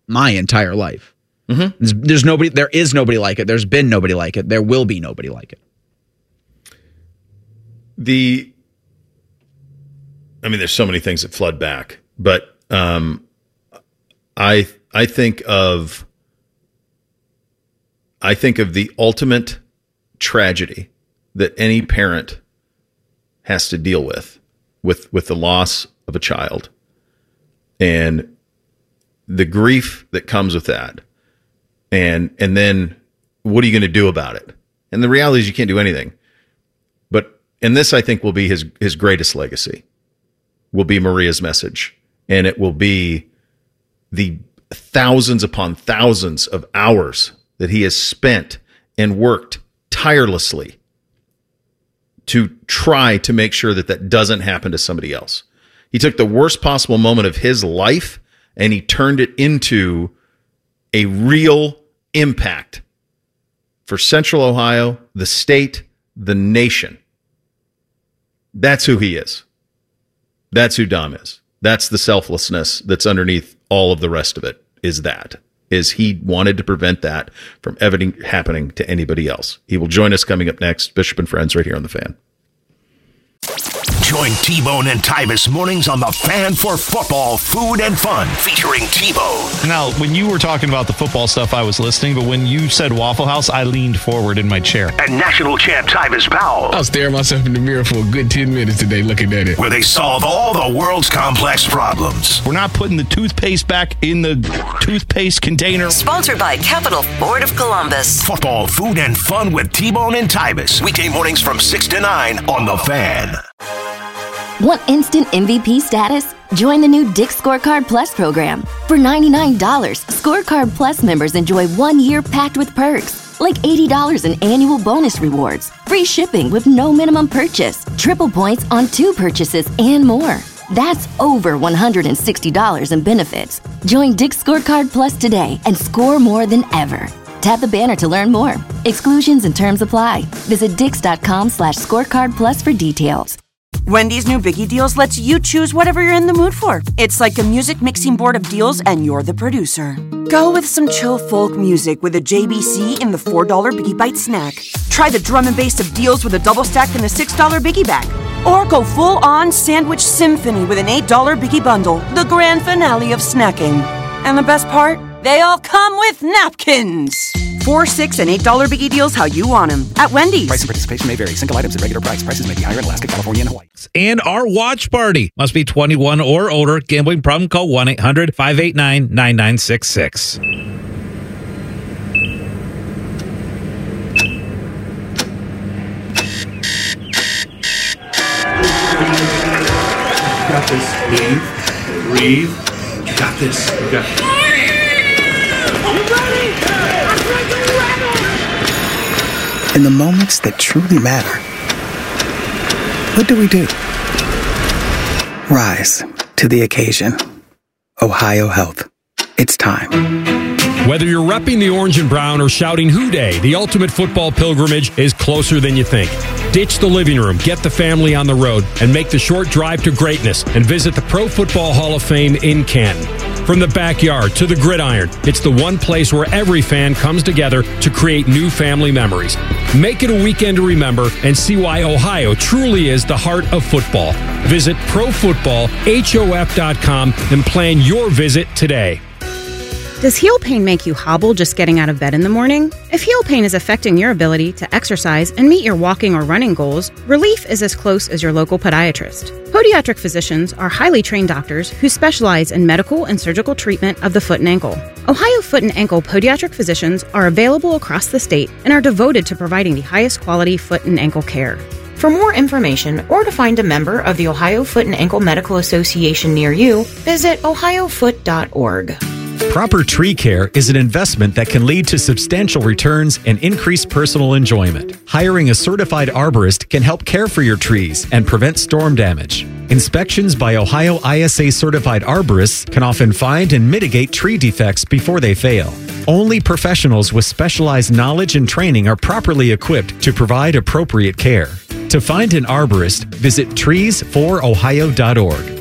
my entire life. Mm-hmm. There is nobody like it. There's been nobody like it. There will be nobody like it. There's so many things that flood back, but I think of the ultimate tragedy that any parent has to deal with the loss of a child and the grief that comes with that. And then what are you going to do about it? And the reality is you can't do anything. And this, I think, will be his greatest legacy, will be Maria's message. And it will be the thousands upon thousands of hours that he has spent and worked tirelessly to try to make sure that doesn't happen to somebody else. He took the worst possible moment of his life and he turned it into a real impact for Central Ohio, the state, the nation. That's who he is. That's who Dom is. That's the selflessness that's underneath all of the rest of it, is he wanted to prevent that from ever happening to anybody else. He will join us coming up next, Bishop and Friends, right here on The Fan. Join T-Bone and Tyvis mornings on The Fan for football, food, and fun, featuring T-Bone. Now, when you were talking about the football stuff, I was listening, but when you said Waffle House, I leaned forward in my chair. And national champ Tyvis Powell. I was staring myself in the mirror for a good 10 minutes today looking at it. Where they solve all the world's complex problems. We're not putting the toothpaste back in the toothpaste container. Sponsored by Capital Ford of Columbus. Football, food, and fun with T-Bone and Tyvis. Weekday mornings from 6 to 9 on The Fan. Want instant MVP status? Join the new Dick's Scorecard Plus program. For $99, Scorecard Plus members enjoy 1 year packed with perks, like $80 in annual bonus rewards, free shipping with no minimum purchase, triple points on 2 purchases, and more. That's over $160 in benefits. Join Dick's Scorecard Plus today and score more than ever. Tap the banner to learn more. Exclusions and terms apply. Visit Dix.com/scorecard plus for details. Wendy's new Biggie Deals lets you choose whatever you're in the mood for. It's like a music mixing board of deals and you're the producer. Go with some chill folk music with a JBC in the $4 Biggie Bite snack. Try the drum and bass of deals with a double stack in the $6 Biggie Bag. Or go full-on sandwich symphony with an $8 Biggie Bundle, the grand finale of snacking. And the best part? They all come with napkins. $4, $6, and $8 Biggie Deals how you want them at Wendy's. Price and participation may vary. Single items at regular price. Prices may be higher in Alaska, California, and Hawaii. And our watch party must be 21 or older. Gambling problem? Call 1-800-589-9966. You got this. Breathe. You got this. You got this. In the moments that truly matter, what do? Rise to the occasion. Ohio Health. It's time. Whether you're repping the orange and brown or shouting Hoo Day, the ultimate football pilgrimage is closer than you think. Ditch the living room, get the family on the road, and make the short drive to greatness and visit the Pro Football Hall of Fame in Canton. From the backyard to the gridiron, it's the one place where every fan comes together to create new family memories. Make it a weekend to remember and see why Ohio truly is the heart of football. Visit ProFootballHof.com and plan your visit today. Does heel pain make you hobble just getting out of bed in the morning? If heel pain is affecting your ability to exercise and meet your walking or running goals, relief is as close as your local podiatrist. Podiatric physicians are highly trained doctors who specialize in medical and surgical treatment of the foot and ankle. Ohio Foot and Ankle podiatric physicians are available across the state and are devoted to providing the highest quality foot and ankle care. For more information or to find a member of the Ohio Foot and Ankle Medical Association near you, visit ohiofoot.org. Proper tree care is an investment that can lead to substantial returns and increased personal enjoyment. Hiring a certified arborist can help care for your trees and prevent storm damage. Inspections by Ohio ISA certified arborists can often find and mitigate tree defects before they fail. Only professionals with specialized knowledge and training are properly equipped to provide appropriate care. To find an arborist, visit treesforohio.org.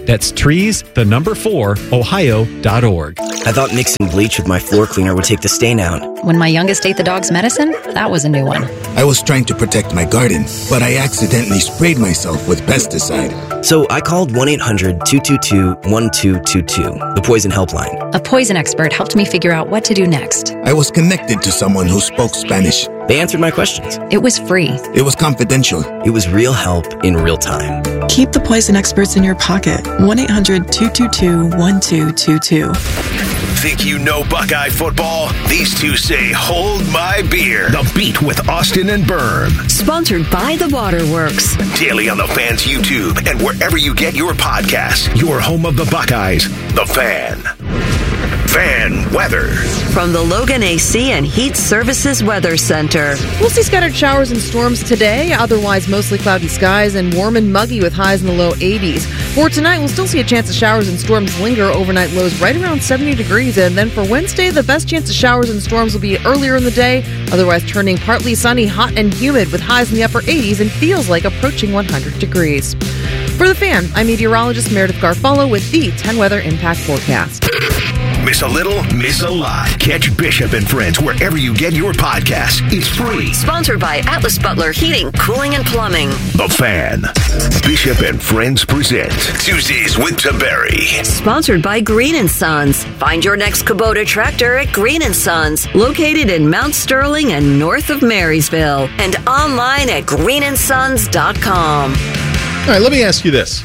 That's trees, the number 4, Ohio.org. I thought mixing bleach with my floor cleaner would take the stain out. When my youngest ate the dog's medicine, that was a new one. I was trying to protect my garden, but I accidentally sprayed myself with pesticide. So I called 1-800-222-1222, the poison helpline. A poison expert helped me figure out what to do next. I was connected to someone who spoke Spanish. They answered my questions. It was free. It was confidential. It was real help in real time. Keep the poison experts in your pocket. 1-800-222-1222. Think you know Buckeye football? These two say, hold my beer. The Beat with Austin and Berm. Sponsored by The Waterworks. Daily on the Fan's YouTube and wherever you get your podcasts. Your home of the Buckeyes, The Fan. Fan weather. From the Logan AC and Heat Services Weather Center. We'll see scattered showers and storms today, otherwise mostly cloudy skies and warm and muggy with highs in the low 80s. For tonight, we'll still see a chance of showers and storms linger, overnight lows right around 70 degrees. And then for Wednesday, the best chance of showers and storms will be earlier in the day, otherwise turning partly sunny, hot and humid with highs in the upper 80s and feels like approaching 100 degrees. For The Fan, I'm meteorologist Meredith Garfalo with the 10 Weather Impact Forecast. Miss a little, miss a lot. Catch Bishop and Friends wherever you get your podcasts. It's free. Sponsored by Atlas Butler Heating, Cooling, and Plumbing. The Fan. Bishop and Friends present Tuesdays with Taberry. Sponsored by Green & Sons. Find your next Kubota tractor at Green & Sons, located in Mount Sterling and north of Marysville, and online at greenandsons.com. All right, let me ask you this.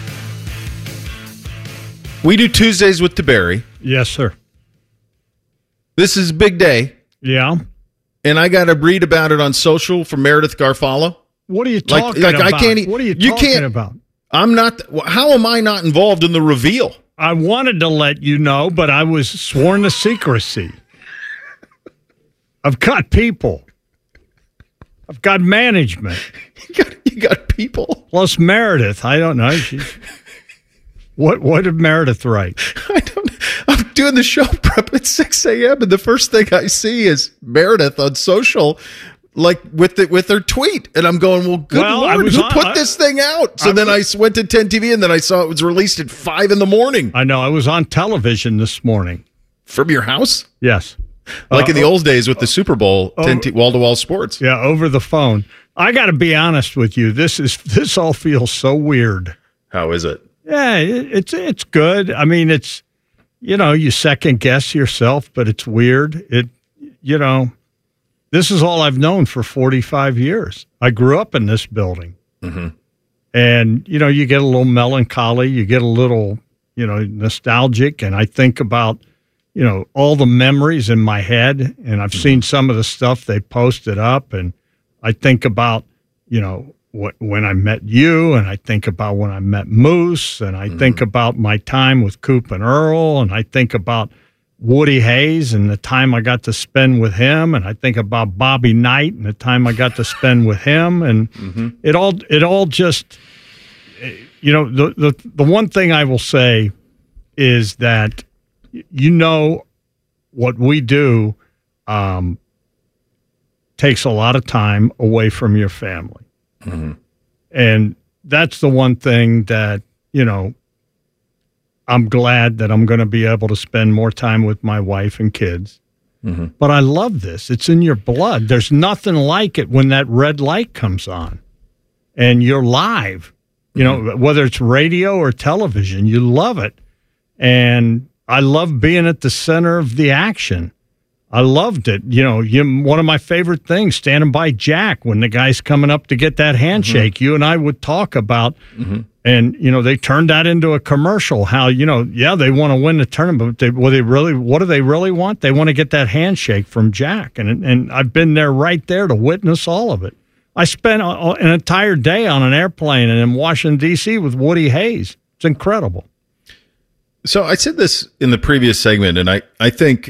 We do Tuesdays with Taberry. Yes, sir. This is a big day. Yeah. And I got to read about it on social from Meredith Garfalo. What are you talking about? I can't, what are you talking about? I'm not. How am I not involved in the reveal? I wanted to let you know, but I was sworn to secrecy. I've got people. I've got management. You got people? Plus Meredith. I don't know. What did Meredith write? I don't know. I'm doing the show prep at 6 a.m. and the first thing I see is Meredith on social, like with her tweet, and I'm going, "Well, good Lord, who put this thing out?" So then I went to 10 TV, and then I saw it was released at 5 in the morning. I know. I was on television this morning from your house. Yes, like in the old days with the Super Bowl, wall-to-wall sports. Yeah, over the phone. I got to be honest with you. This all feels so weird. How is it? Yeah, it's good. I mean, it's, you second guess yourself, but it's weird. This is all I've known for 45 years. I grew up in this building. Mm-hmm. And, you get a little melancholy, you get a little, nostalgic. And I think about, all the memories in my head. And I've seen some of the stuff they posted up. And I think about, when I met you, and I think about when I met Moose, and I think about my time with Coop and Earl, and I think about Woody Hayes and the time I got to spend with him, and I think about Bobby Knight and the time I got to spend with him, and it all just, the one thing I will say is that, what we do takes a lot of time away from your family. Mm-hmm. And that's the one thing that, I'm glad that I'm going to be able to spend more time with my wife and kids. Mm-hmm. But I love this. It's in your blood. There's nothing like it when that red light comes on and you're live, whether it's radio or television, you love it. And I love being at the center of the action. I loved it. One of my favorite things, standing by Jack when the guy's coming up to get that handshake. You and I would talk about, and, they turned that into a commercial, how, they want to win the tournament, but what do they really want? They want to get that handshake from Jack. And I've been there right there to witness all of it. I spent an entire day on an airplane and in Washington, D.C. with Woody Hayes. It's incredible. So I said this in the previous segment, and I think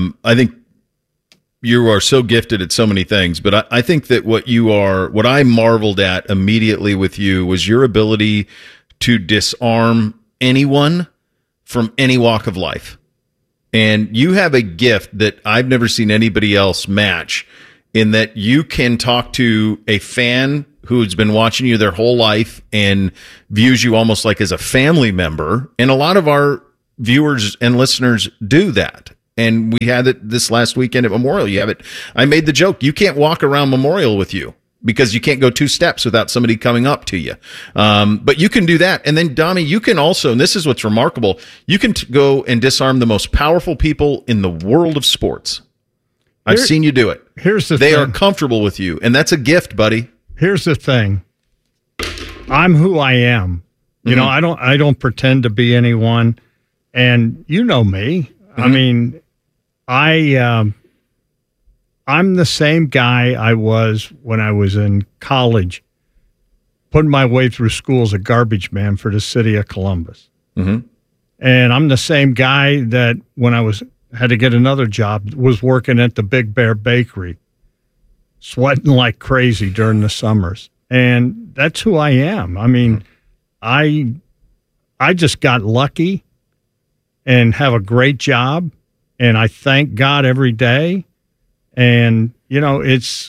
you are so gifted at so many things, but I think that what I marveled at immediately with you was your ability to disarm anyone from any walk of life. And you have a gift that I've never seen anybody else match in that you can talk to a fan who's been watching you their whole life and views you almost like as a family member. And a lot of our viewers and listeners do that. And we had it this last weekend at Memorial. You have it. I made the joke. You can't walk around Memorial with you because you can't go 2 steps without somebody coming up to you. But you can do that. And then, Dami, you can also, and this is what's remarkable, you can go and disarm the most powerful people in the world of sports. I've seen you do it. Here's the thing. They are comfortable with you, and that's a gift, buddy. Here's the thing. I'm who I am. You know, I don't pretend to be anyone. And you know me. I mean, I'm the same guy I was when I was in college, putting my way through school as a garbage man for the city of Columbus. And I'm the same guy that when I had to get another job, was working at the Big Bear Bakery, sweating like crazy during the summers. And that's who I am. I mean, I just got lucky and have a great job, and I thank God every day. And, you know,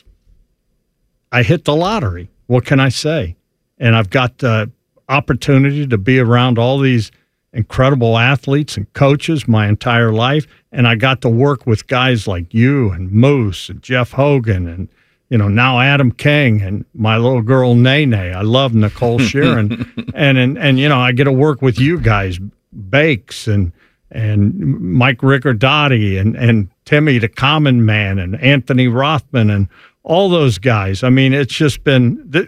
I hit the lottery. What can I say? And I've got the opportunity to be around all these incredible athletes and coaches my entire life. And I got to work with guys like you and Moose and Jeff Hogan and, you know, now Adam King and my little girl Nene. I love Nicole Sheeran. and you know, I get to work with you guys, Bakes and Mike Riccardotti and Timmy the Common Man and Anthony Rothman and all those guys. I mean, it's just been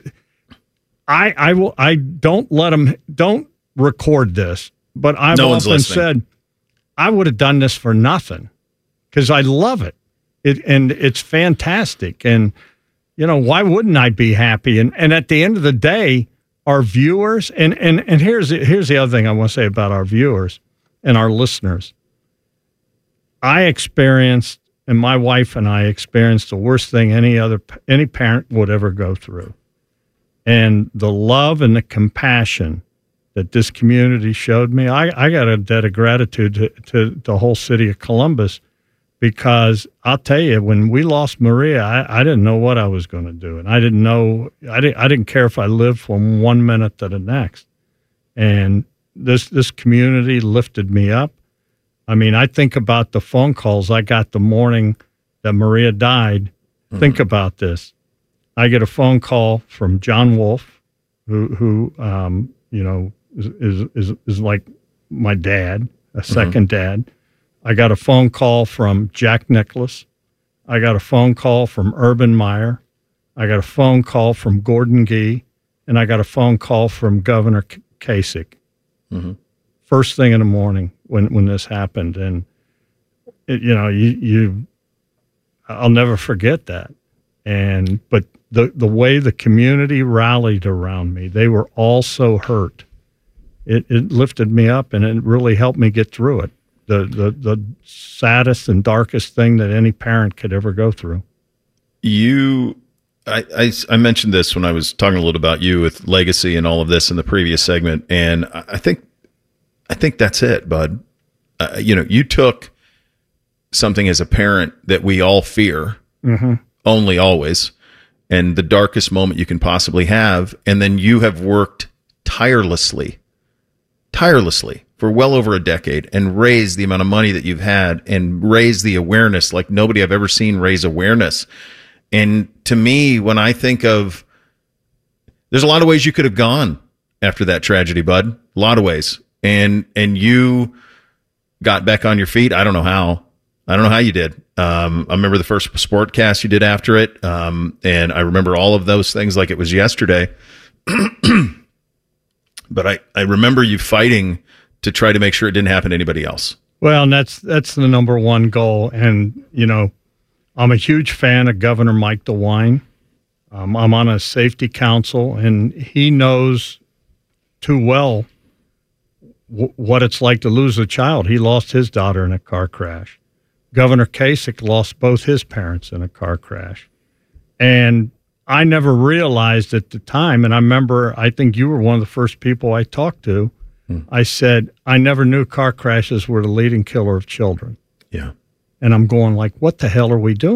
I don't record this, but I've often said I would have done this for nothing because I love it. And it's fantastic. And, you know, why wouldn't I be happy? And at the end of the day, our viewers, and here's the other thing I want to say about our viewers and our listeners. I experienced, and my wife and I experienced the worst thing any parent would ever go through. And the love and the compassion that this community showed me, I got a debt of gratitude to the whole city of Columbus, because I'll tell you, when we lost Maria, I didn't know what I was going to do. And I didn't care if I lived from 1 minute to the next. And this community lifted me up. I mean, I think about the phone calls I got the morning that Maria died. Think about this. I get a phone call from John Wolf, who you know, is like my dad, a second dad. I got a phone call from Jack Nicklaus. I got a phone call from Urban Meyer. I got a phone call from Gordon Gee, and I got a phone call from Governor Kasich. First thing in the morning when this happened, and you know, I'll never forget that. But the way the community rallied around me, they were all so hurt. It lifted me up, and it really helped me get through it. The saddest and darkest thing that any parent could ever go through. I mentioned this when I was talking a little about you with legacy and all of this in the previous segment, and I think that's it, bud. You know, you took something as a parent that we all fear, only always, and the darkest moment you can possibly have, and then you have worked tirelessly for well over a decade and raised the amount of money that you've had and raised the awareness like nobody I've ever seen raise awareness. And to me, when I think of, there's a lot of ways you could have gone after that tragedy, bud. A lot of ways. And you got back on your feet. I don't know how. I don't know how you did. I remember the first Sportcast you did after it. And I remember all of those things like it was yesterday. But I remember you fighting to try to make sure it didn't happen to anybody else. Well, and that's the number one goal. And, you know, I'm a huge fan of Governor Mike DeWine. I'm on a safety council, and he knows too well what it's like to lose a child. He lost his daughter in a car crash. Governor Kasich lost both his parents in a car crash. And I never realized at the time, and I remember, I think you were one of the first people I talked to. I said, I never knew car crashes were the leading killer of children. Yeah. And I'm going like, what the hell are we doing?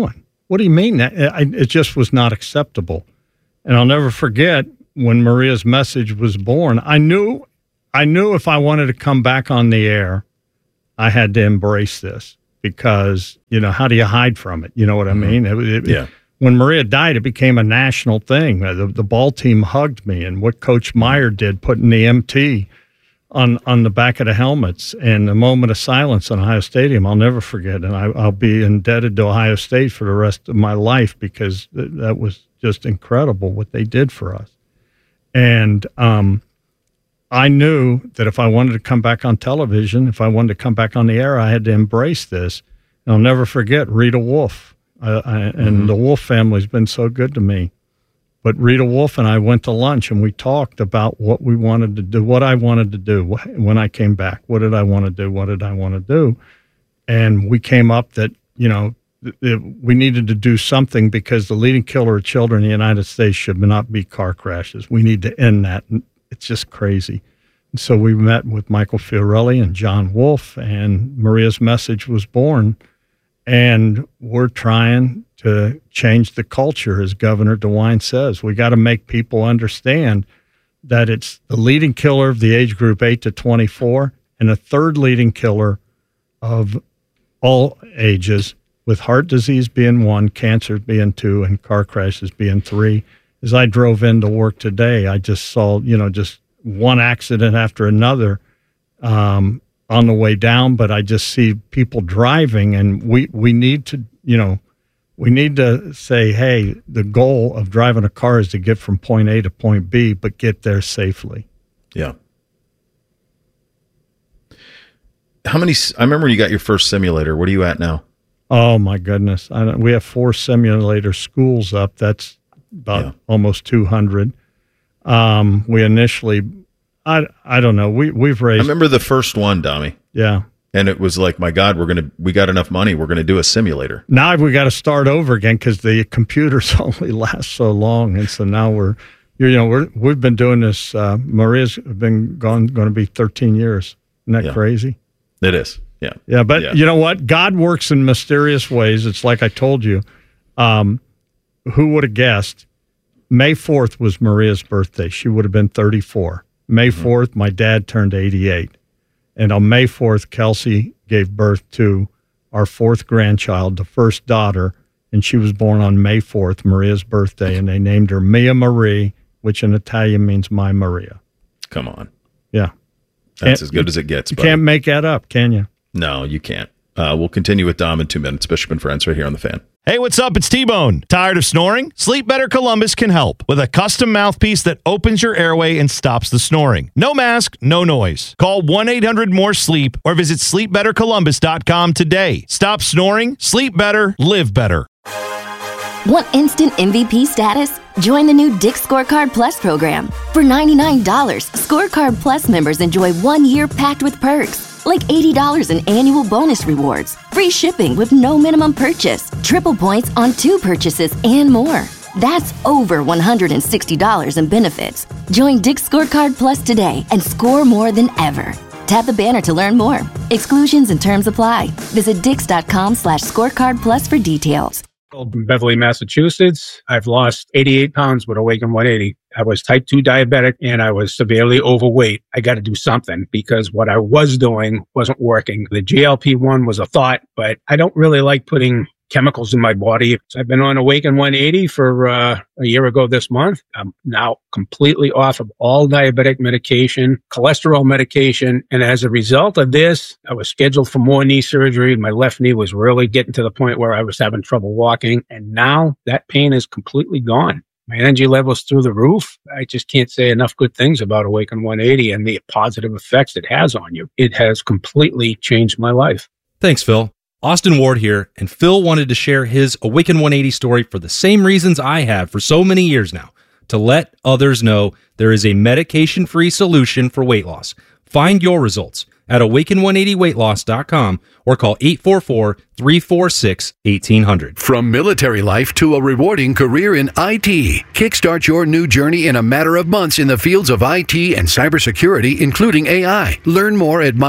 what do you mean? It just was not acceptable. And I'll never forget when Maria's Message was born. I knew if I wanted to come back on the air, I had to embrace this because, how do you hide from it? You know what I mean? When Maria died, it became a national thing. The ball team hugged me, and what Coach Meyer did, putting the MT on the back of the helmets and the moment of silence in Ohio Stadium, I'll never forget. And I'll be indebted to Ohio State for the rest of my life because that was just incredible what they did for us. And I knew that if I wanted to come back on television, if I wanted to come back on the air, I had to embrace this. And I'll never forget Rita Wolf. And the Wolf family's been so good to me. But Rita Wolf and I went to lunch and we talked about what we wanted to do, what I wanted to do when I came back. What did I want to do? What did I want to do? And we came up that, we needed to do something because the leading killer of children in the United States should not be car crashes. We need to end that. It's just crazy. And so we met with Michael Fiorelli and John Wolf, and Maria's Message was born. And we're trying to change the culture, as Governor DeWine says. We got to make people understand that it's the leading killer of the age group 8 to 24 and the third leading killer of all ages, with heart disease being 1, cancer being 2, and car crashes being 3. As I drove into work today, I just saw, just one accident after another on the way down, but I just see people driving, and we need to, we need to say, hey, the goal of driving a car is to get from point A to point B, but get there safely. Yeah. I remember you got your first simulator. What are you at now? Oh my goodness. We have 4 simulator schools up. That's about almost 200. We initially, I don't know. We've raised. I remember the first one, Dommy. Yeah. And it was like, my God, we got enough money. We're going to do a simulator. Now we got to start over again because the computers only last so long. And so now we've been doing this. Maria's been going to be 13 years. Isn't that crazy? It is. Yeah. Yeah. But you know what? God works in mysterious ways. It's like I told you. Who would have guessed? May 4th was Maria's birthday. She would have been 34. May 4th, my dad turned 88. And on May 4th, Kelsey gave birth to our 4th grandchild, the first daughter, and she was born on May 4th, Maria's birthday, and they named her Mia Marie, which in Italian means my Maria. Come on. Yeah. That's as good as it gets. You can't make that up, can you? No, you can't. We'll continue with Dom in 2 minutes. Bishop and Friends right here on The Fan. Hey, what's up? It's T-Bone. Tired of snoring? Sleep Better Columbus can help with a custom mouthpiece that opens your airway and stops the snoring. No mask, no noise. Call 1-800-MORE-SLEEP or visit sleepbettercolumbus.com today. Stop snoring, sleep better, live better. Want instant MVP status? Join the new Dick's Scorecard Plus program. For $99, Scorecard Plus members enjoy 1 year packed with perks, like $80 in annual bonus rewards, free shipping with no minimum purchase, triple points on 2 purchases, and more. That's over $160 in benefits. Join Dick's Scorecard Plus today and score more than ever. Tap the banner to learn more. Exclusions and terms apply. Visit dix.com/scorecard plus for details. In Beverly, Massachusetts. I've lost 88 pounds with Awaken 180. I was type 2 diabetic and I was severely overweight. I got to do something because what I was doing wasn't working. The GLP-1 was a thought, but I don't really like putting chemicals in my body. So I've been on Awaken 180 for a year ago this month. I'm now completely off of all diabetic medication, cholesterol medication. And as a result of this, I was scheduled for more knee surgery. My left knee was really getting to the point where I was having trouble walking. And now that pain is completely gone. My energy level's through the roof. I just can't say enough good things about Awaken 180 and the positive effects it has on you. It has completely changed my life. Thanks, Phil. Austin Ward here, and Phil wanted to share his Awaken 180 story for the same reasons I have for so many years now, to let others know there is a medication-free solution for weight loss. Find your results at awaken180weightloss.com or call 844-346-1800. From military life to a rewarding career in IT, kickstart your new journey in a matter of months in the fields of IT and cybersecurity, including AI. Learn more at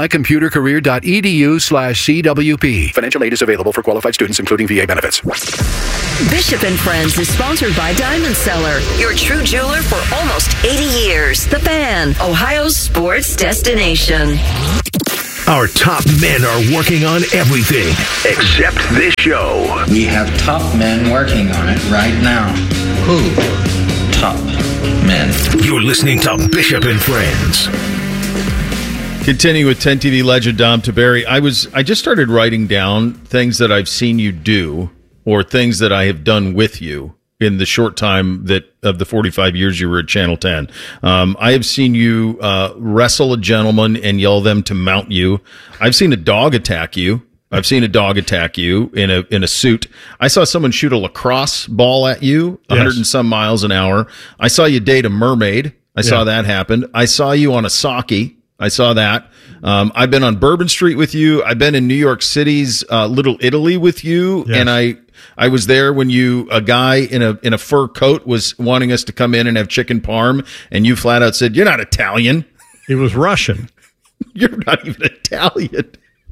mycomputercareer.edu/CWP. Financial aid is available for qualified students, including VA benefits. Bishop and Friends is sponsored by Diamond Seller, your true jeweler for almost 80 years. The Fan, Ohio's sports destination. Our top men are working on everything except this show. We have top men working on it right now. Who? Top men. You're listening to Bishop and Friends. Continuing with 10 TV legend Dom Taberi, I just started writing down things that I've seen you do or things that I have done with you in the short time that of the 45 years you were at Channel 10. I have seen you wrestle a gentleman and yell them to mount you. I've seen a dog attack you. I've seen a dog attack you in a suit. I saw someone shoot a lacrosse ball at you 100 and some miles an hour. I saw you date a mermaid. I saw that happen. I saw you on a sake. I saw that. I've been on Bourbon Street with you. I've been in New York City's Little Italy with you. Yes. And I was there when a guy in a fur coat was wanting us to come in and have chicken parm, and you flat out said, "You're not Italian." He was Russian. You're not even Italian.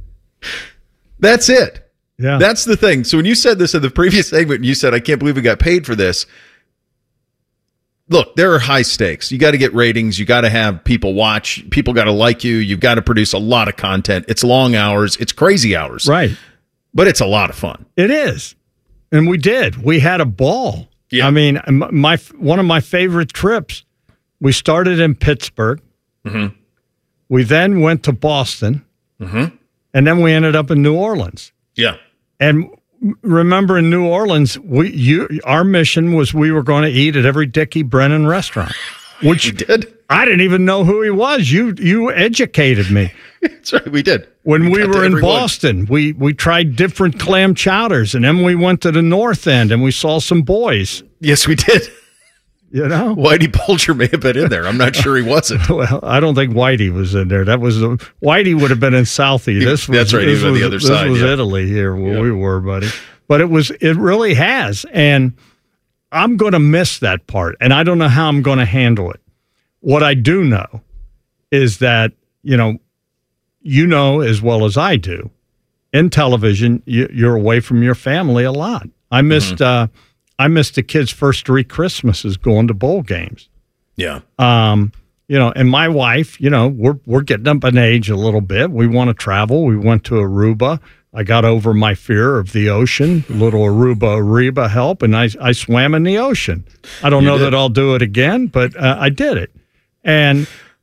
That's it. Yeah. That's the thing. So when you said this in the previous segment, you said, "I can't believe we got paid for this." Look, there are high stakes. You got to get ratings. You got to have people watch. People got to like you. You've got to produce a lot of content. It's long hours. It's crazy hours. Right. But it's a lot of fun. It is. And we did. We had a ball. Yeah. I mean, one of my favorite trips, we started in Pittsburgh. Mm-hmm. We then went to Boston. Mm-hmm. And then we ended up in New Orleans. Yeah. And remember, in New Orleans, our mission was we were going to eat at every Dickie Brennan restaurant, which we did. I didn't even know who he was. You educated me. That's right, we did. When we were in Boston, we tried different clam chowders, and then we went to the North End and we saw some boys. Yes, we did. You know, Whitey Bulger may have been in there. I'm not sure he wasn't. Well, I don't think Whitey was in there. That was Whitey would have been in Southie. That's right. He was on the other side. This was Italy here where we were, buddy. But it really has, and I'm going to miss that part, and I don't know how I'm going to handle it. What I do know is that you know as well as I do, in television, you're away from your family a lot. I missed. I missed the kids' first 3 Christmases going to bowl games. Yeah. And my wife, we're getting up in age a little bit. We want to travel. We went to Aruba. I got over my fear of the ocean. A little Aruba help, and I swam in the ocean. I don't know that I'll do it again, but I did it. And,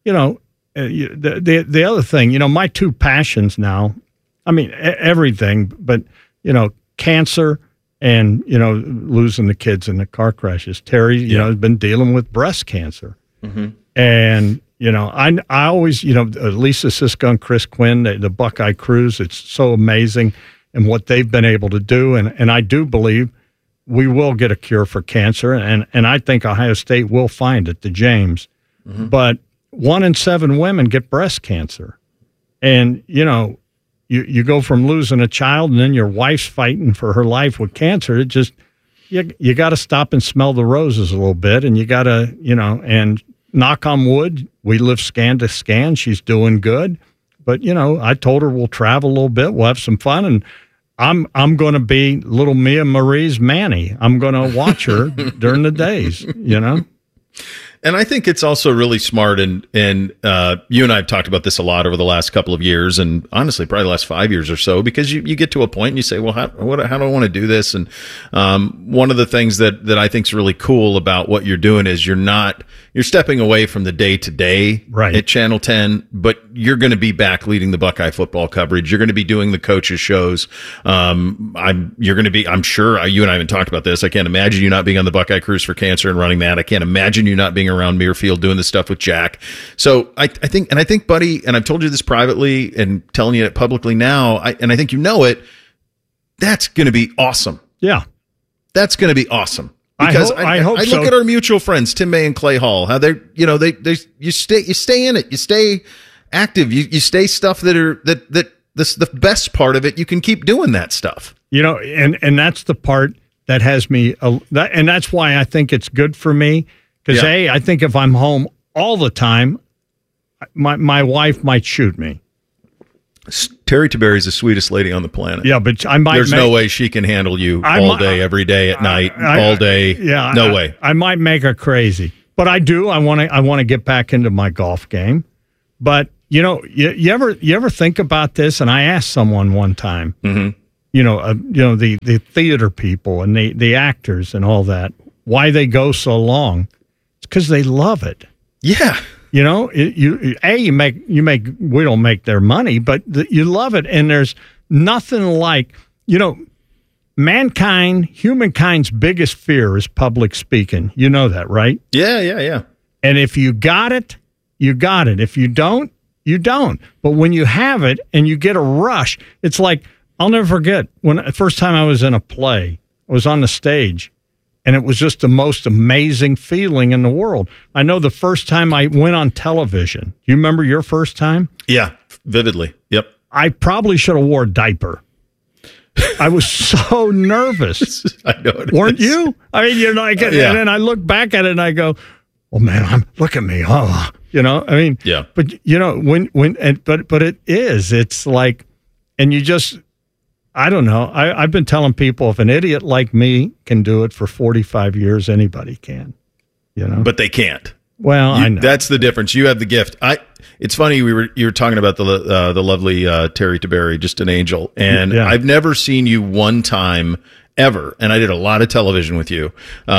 the other thing, my 2 passions now, I mean, everything, but, cancer and, losing the kids in the car crashes. Terry, has been dealing with breast cancer. Mm-hmm. And, I always, Lisa Sisko and Chris Quinn, the Buckeye Cruise, it's so amazing and what they've been able to do. And I do believe we will get a cure for cancer. And I think Ohio State will find it, the James. Mm-hmm. But 1 in 7 women get breast cancer. And, you go from losing a child and then your wife's fighting for her life with cancer. It just, you got to stop and smell the roses a little bit. And you got to, and knock on wood, we live scan to scan. She's doing good. But, I told her we'll travel a little bit. We'll have some fun. And I'm going to be little Mia Marie's Manny. I'm going to watch her during the days, And I think it's also really smart, and you and I have talked about this a lot over the last couple of years, and honestly, probably the last 5 years or so, because you get to a point and you say, well, how do I want to do this? And one of the things that I think is really cool about what you're doing is you're stepping away from the day-to-day at Channel 10, but you're going to be back leading the Buckeye football coverage. You're going to be doing the coaches shows. I'm sure you and I haven't talked about this. I can't imagine you not being on the Buckeye Cruise for Cancer and running that. I can't imagine you not being around Muirfield doing the stuff with Jack. So I think, buddy, and I've told you this privately and telling you it publicly now, and I think you know it, that's going to be awesome. Yeah. That's going to be awesome. Because I look at our mutual friends, Tim May and Clay Hall, how you stay in it, you stay active, you stay stuff that the best part of it. You can keep doing that stuff. You know, and that's the part that has me, and that's why I think it's good for me. Because I think if I'm home all the time, my wife might shoot me. Terry Taberry's the sweetest lady on the planet. Yeah, but there's no way she can handle you all day, every day, at night, all day. Yeah, no way. I might make her crazy, but I do. I want to get back into my golf game. But you know, you ever think about this? And I asked someone one time. Mm-hmm. You know, the theater people and the actors and all that. Why they go so long? It's because they love it. Yeah. You know, we don't make their money, but you love it. And there's nothing like, you know, humankind's biggest fear is public speaking. You know that, right? Yeah. And if you got it, you got it. If you don't, you don't. But when you have it and you get a rush, it's like, I'll never forget when the first time I was in a play, I was on the stage. And it was just the most amazing feeling in the world. I know the first time I went on television. You remember your first time? Yeah, vividly. Yep. I probably should have wore a diaper. I was so nervous. I know it Weren't is. you? I mean, and then I look back at it and I go, "Oh man, look at me!" Oh, you know. I mean, yeah. But you know, but it is. It's like, and you just. I don't know. I've been telling people if an idiot like me can do it for 45 years, anybody can. You know, but they can't. Well, I know. That's the difference. You have the gift. It's funny. You were talking about the lovely Terry Taberry, just an angel, and I've never seen you one time ever. And I did a lot of television with you.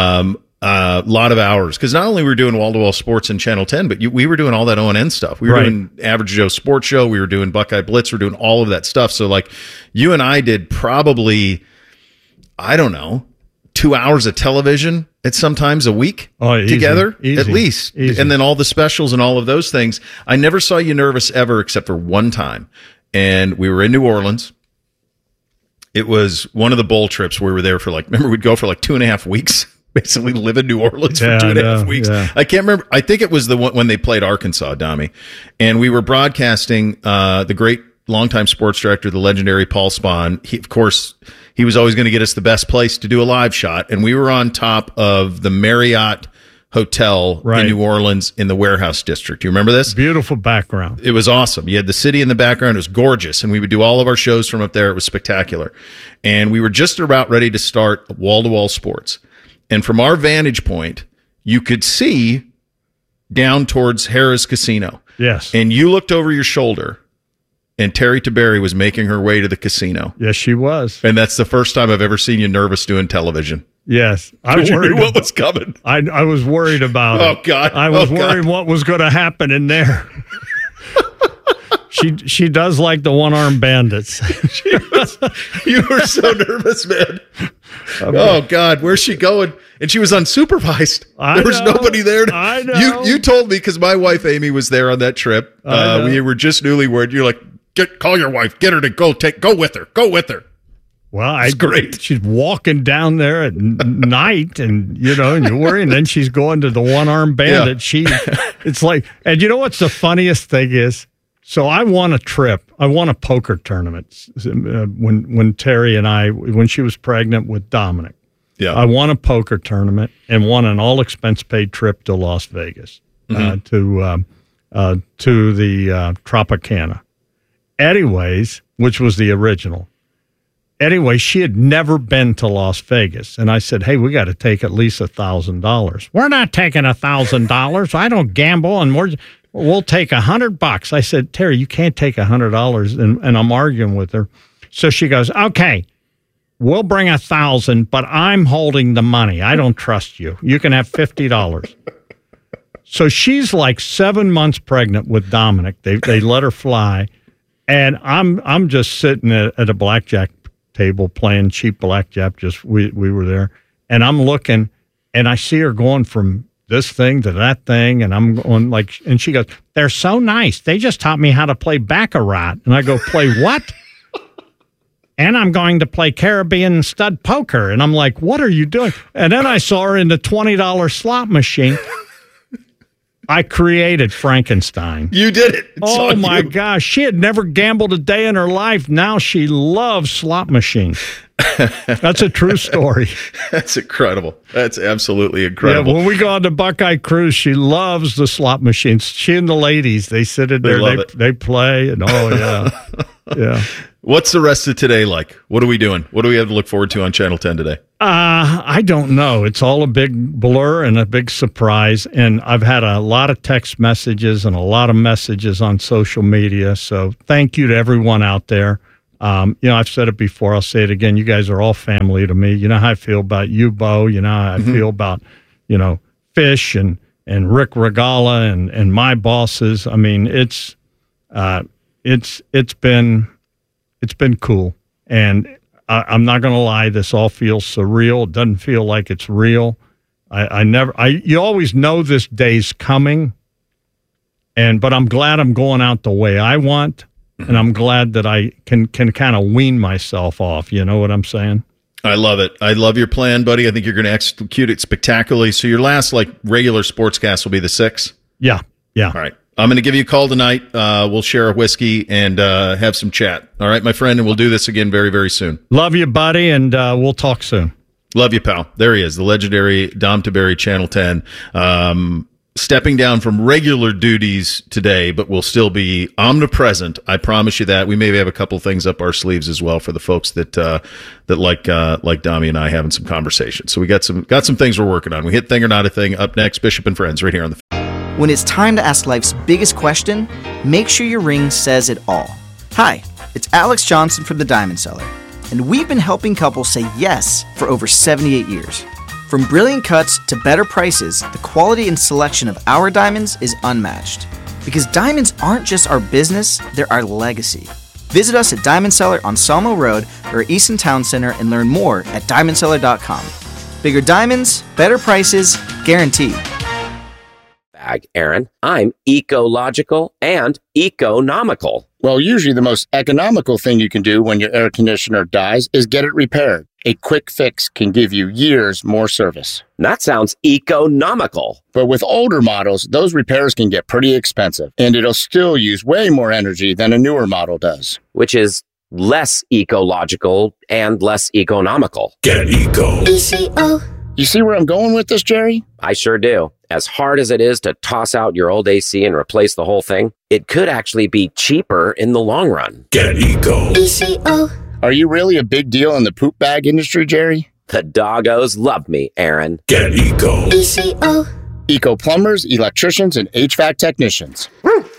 A lot of hours, because not only were we doing wall-to-wall sports in Channel 10, but we were doing all that ONN stuff. We were doing Average Joe Sports Show. We were doing Buckeye Blitz. We were doing all of that stuff. So, like, you and I did probably, I don't know, 2 hours of television at sometimes a week together, at least. Easy. And then all the specials and all of those things. I never saw you nervous ever except for one time. And we were in New Orleans. It was one of the bowl trips where we were there for remember we'd go for 2.5 weeks. Basically live in New Orleans for 2.5 weeks. Yeah. I can't remember. I think it was the one when they played Arkansas, Dami. And we were broadcasting the great longtime sports director, the legendary Paul Spahn. He was always going to get us the best place to do a live shot. And we were on top of the Marriott Hotel in New Orleans in the Warehouse District. You remember this? Beautiful background. It was awesome. You had the city in the background. It was gorgeous. And we would do all of our shows from up there. It was spectacular. And we were just about ready to start wall-to-wall sports. And from our vantage point, you could see down towards Harrah's Casino. Yes. And you looked over your shoulder, and Terry Taberry was making her way to the casino. Yes, she was. And that's the first time I've ever seen you nervous doing television. Yes. You knew what was coming. I was worried about it. Oh, God. I was worried what was going to happen in there. She does like the one-armed bandits. You were so nervous, man. Oh, God, where's she going? And she was unsupervised. There was nobody there. I know. You told me, because my wife, Amy, was there on that trip. We were just newlywed. You're like, call your wife. Get her to go with her. Go with her. Well, it's great. She's walking down there at night, and and you're worried. And then she's going to the one-armed bandit. Yeah. It's like, and you know what's the funniest thing is? So I won a trip. I won a poker tournament when Terry and I, when she was pregnant with Dominic. Yeah, I won a poker tournament and won an all-expense-paid trip to Las Vegas to the Tropicana. Anyways, which was the original. Anyway, she had never been to Las Vegas, and I said, "Hey, we got to take at least $1,000." We're not taking $1,000. I don't gamble, and we'll take $100. I said, Terry, you can't take $100, and I'm arguing with her. So she goes, okay, we'll bring $1,000, but I'm holding the money. I don't trust you. You can have $50. So she's like 7 months pregnant with Dominic. They let her fly, and I'm just sitting at a blackjack table playing cheap blackjack. We were there, and I'm looking, and I see her going from this thing to that thing, and I'm going and she goes, they're so nice. They just taught me how to play Baccarat. And I go, play what? And I'm going to play Caribbean stud poker. And I'm like, what are you doing? And then I saw her in the $20 slot machine. I created Frankenstein. You did it. Oh, my gosh. She had never gambled a day in her life. Now she loves slot machines. That's a true story. That's incredible. That's absolutely incredible. Yeah, when we go on the Buckeye Cruise, she loves the slot machines. She and the ladies, they sit in there, they play, and yeah. What's the rest of today like? What are we doing? What do we have to look forward to on Channel 10 today? I don't know. It's all a big blur and a big surprise. And I've had a lot of text messages and a lot of messages on social media. So thank you to everyone out there. I've said it before. I'll say it again. You guys are all family to me. You know how I feel about you, Bo. You know how I feel about, Fish and Rick Regala and my bosses. I mean, it's been cool. And I'm not going to lie. This all feels surreal. It doesn't feel like it's real. You always know this day's coming. But I'm glad I'm going out the way I want. And I'm glad that I can kind of wean myself off. You know what I'm saying? I love it. I love your plan, buddy. I think you're going to execute it spectacularly. So your last regular sportscast will be the 6th? Yeah. All right. I'm going to give you a call tonight. We'll share a whiskey and have some chat. All right, my friend, and we'll do this again very, very soon. Love you, buddy, and we'll talk soon. Love you, pal. There he is, the legendary Dom Tiberi, Channel 10. Stepping down from regular duties today, but will still be omnipresent. I promise you that. We maybe have a couple things up our sleeves as well for the folks that like Dommy and I having some conversations. So we got some things we're working on. We hit Thing or Not a Thing up next. Bishop and Friends right here on the. When it's time to ask life's biggest question, make sure your ring says it all. Hi, it's Alex Johnson from The Diamond Seller, and we've been helping couples say yes for over 78 years. From brilliant cuts to better prices, the quality and selection of our diamonds is unmatched. Because diamonds aren't just our business, they're our legacy. Visit us at Diamond Seller on Sawmill Road or Easton Town Center and learn more at diamondseller.com. Bigger diamonds, better prices, guaranteed. Aaron, I'm ecological and economical. Well, usually the most economical thing you can do when your air conditioner dies is get it repaired. A quick fix can give you years more service. That sounds economical. But with older models, those repairs can get pretty expensive, and it'll still use way more energy than a newer model does. Which is less ecological and less economical. Get eco. ECO. You see where I'm going with this, Jerry? I sure do. As hard as it is to toss out your old AC and replace the whole thing, it could actually be cheaper in the long run. Get eco. ECO. Are you really a big deal in the poop bag industry, Jerry? The doggos love me, Aaron. Get eco. ECO. Eco plumbers, electricians, and HVAC technicians.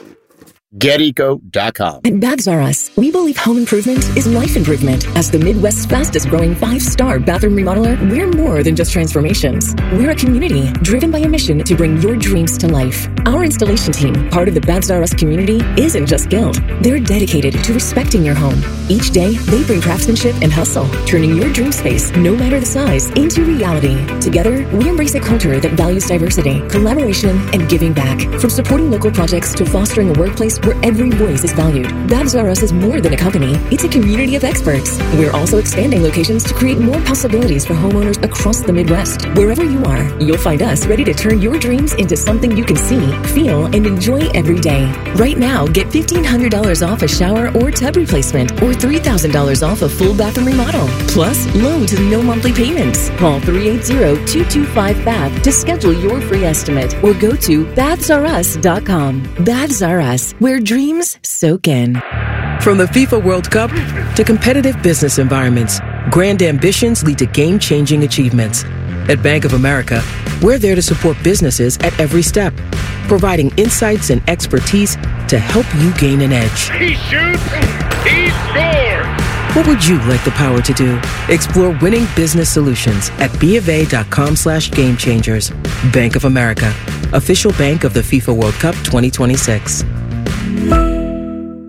GetEco.com. At Baths R Us, we believe home improvement is life improvement. As the Midwest's fastest growing 5-star bathroom remodeler, we're more than just transformations. We're a community driven by a mission to bring your dreams to life. Our installation team, part of the Baths R Us community, isn't just skilled. They're dedicated to respecting your home. Each day, they bring craftsmanship and hustle, turning your dream space, no matter the size, into reality. Together, we embrace a culture that values diversity, collaboration, and giving back. From supporting local projects to fostering a workplace where every voice is valued. Baths R Us is more than a company. It's a community of experts. We're also expanding locations to create more possibilities for homeowners across the Midwest. Wherever you are, you'll find us ready to turn your dreams into something you can see, feel, and enjoy every day. Right now, get $1,500 off a shower or tub replacement or $3,000 off a full bathroom remodel. Plus, low to no monthly payments. Call 380-225-BATH to schedule your free estimate or go to bathsrus.com. Baths R Us, where dreams soak in. From the FIFA World Cup to competitive business environments, grand ambitions lead to game-changing achievements. At Bank of America, we're there to support businesses at every step, providing insights and expertise to help you gain an edge. He shoots, he scores! What would you like the power to do? Explore winning business solutions at BofA.com/gamechangers. Bank of America, official bank of the FIFA World Cup 2026.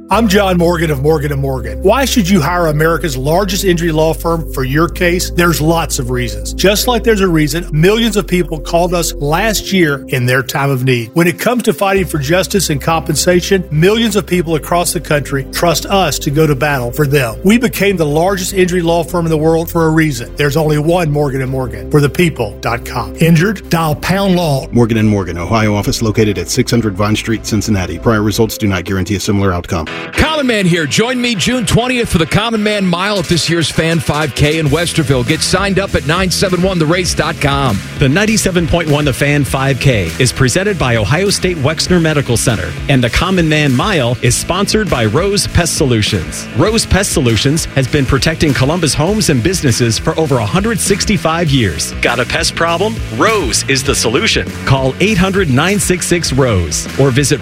I'm John Morgan of Morgan & Morgan. Why should you hire America's largest injury law firm for your case? There's lots of reasons. Just like there's a reason millions of people called us last year in their time of need. When it comes to fighting for justice and compensation, millions of people across the country trust us to go to battle for them. We became the largest injury law firm in the world for a reason. There's only one Morgan & Morgan. For the people.com. Injured? Dial pound law. Morgan & Morgan, Ohio office located at 600 Vine Street, Cincinnati. Prior results do not guarantee a similar outcome. Common Man here. Join me June 20th for the Common Man Mile at this year's Fan 5K in Westerville. Get signed up at 971therace.com. The 97.1 The Fan 5K is presented by Ohio State Wexner Medical Center, and the Common Man Mile is sponsored by Rose Pest Solutions. Rose Pest Solutions has been protecting Columbus homes and businesses for over 165 years. Got a pest problem? Rose is the solution. Call 800-966-ROSE or visit